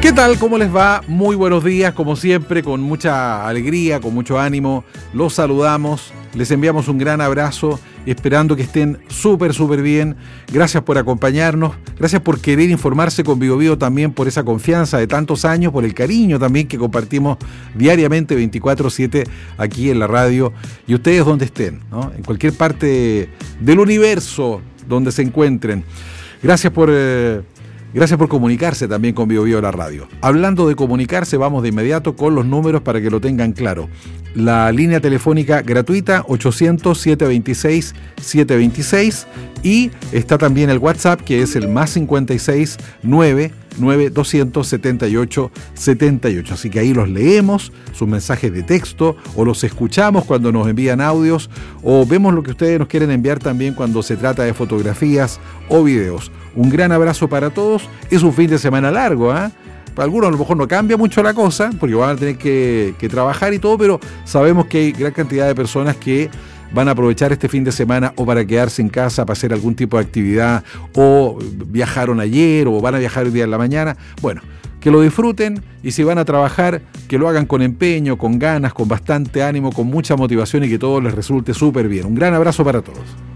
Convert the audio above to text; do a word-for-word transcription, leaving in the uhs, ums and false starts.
¿Qué tal? ¿Cómo les va? Muy buenos días, como siempre, con mucha alegría, con mucho ánimo. Los saludamos, les enviamos un gran abrazo, esperando que estén súper, súper bien. Gracias por acompañarnos, gracias por querer informarse con Bio Bio, también por esa confianza de tantos años, por el cariño también que compartimos diariamente veinticuatro siete aquí en la radio. Y ustedes donde estén, ¿no? En cualquier parte del universo donde se encuentren. Gracias por... Eh, Gracias por comunicarse también con Bio Bio la radio. Hablando de comunicarse, vamos de inmediato con los números para que lo tengan claro. La línea telefónica gratuita ochocientos, setecientos veintiséis, setecientos veintiséis y está también el WhatsApp, que es el más cincuenta y seis, nueve, nueve, doscientos setenta y ocho, setenta y ocho. Así que ahí los leemos, sus mensajes de texto, o los escuchamos cuando nos envían audios, o vemos lo que ustedes nos quieren enviar también cuando se trata de fotografías o videos. Un gran abrazo para todos. Es un fin de semana largo, ¿eh? Para algunos a lo mejor no cambia mucho la cosa, porque van a tener que, que trabajar y todo, pero sabemos que hay gran cantidad de personas que van a aprovechar este fin de semana o para quedarse en casa, para hacer algún tipo de actividad, o viajaron ayer, o van a viajar hoy día en la mañana. Bueno, que lo disfruten, y si van a trabajar, que lo hagan con empeño, con ganas, con bastante ánimo, con mucha motivación, y que todo les resulte súper bien. Un gran abrazo para todos.